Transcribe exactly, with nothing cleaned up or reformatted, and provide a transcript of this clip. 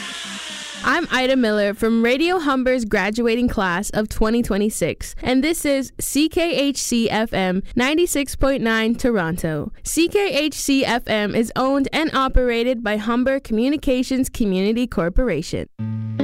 I'm Ida Miller from Radio Humber's graduating class of twenty twenty-six, and this is C K H C F M ninety-six point nine Toronto. C K H C F M is owned and operated by Humber Communications Community Corporation.